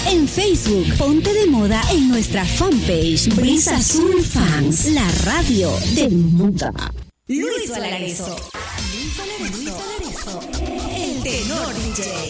En Facebook, Ponte de Moda en nuestra fanpage Brisa Azul Fans, la radio del mundo. Luis Valareso. El tenor DJ.